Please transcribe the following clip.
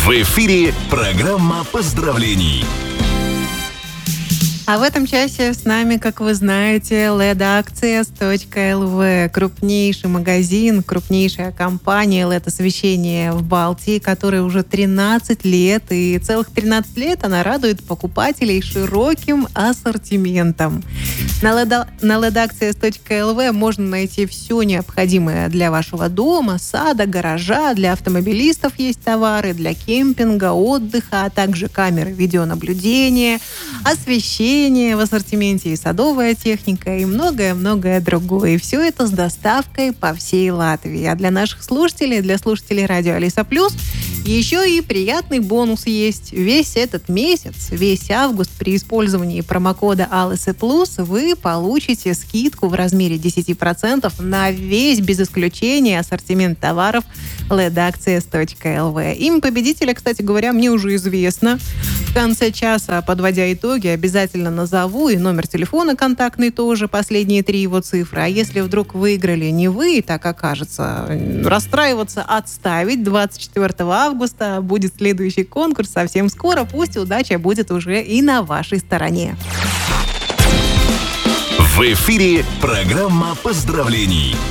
В эфире программа поздравлений. А в этом часе с нами, как вы знаете, LED-Access.lv, крупнейший магазин, крупнейшая компания LED-освещения в Балтии, которая уже 13 лет, и целых 13 лет она радует покупателей широким ассортиментом. На LED-Access.lv можно найти все необходимое для вашего дома, сада, гаража, для автомобилистов есть товары, для кемпинга, отдыха, а также камеры видеонаблюдения, освещение в ассортименте и садовая техника, и многое-многое другое. И все это с доставкой по всей Латвии. А для наших слушателей, для слушателей радио Алиса Плюс, еще и приятный бонус есть. Весь этот месяц, весь август при использовании промокода Алиса Плюс вы получите скидку в размере 10% на весь, без исключения, ассортимент товаров LED-Access.lv. Имя победителя, кстати говоря, мне уже известно. В конце часа, подводя итоги, обязательно назову и номер телефона контактный тоже, последние 3 его цифры. А если вдруг выиграли не вы, так окажется, расстраиваться отставить. 24 августа будет следующий конкурс совсем скоро. Пусть удача будет уже и на вашей стороне. В эфире программа поздравлений.